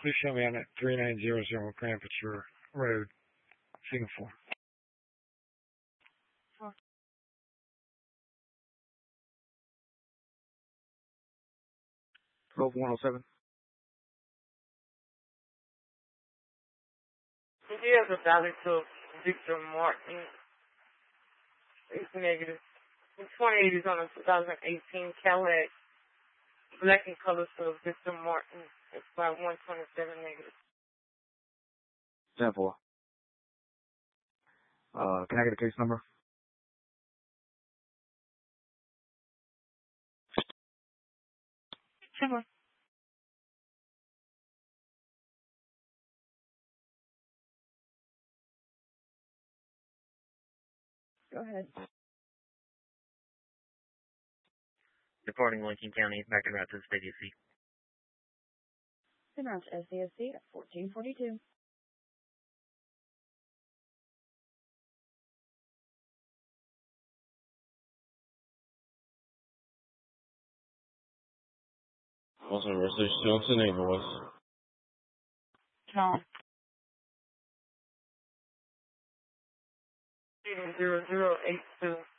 Please show me on at 3900 Grandpacheur Road, Singapore. 12107. Did you have a valid to Victor Martin? It's negative. The 28 is on a 2018 Cadillac black and color for Victor Martin. It's by 127 negative. 10-4. Can I get a case number? Sure. Go ahead. Departing Lincoln County, back en route to the State DC. En route to SDSC at 1442. Also, Russell Johnson, invoice. John. 0082.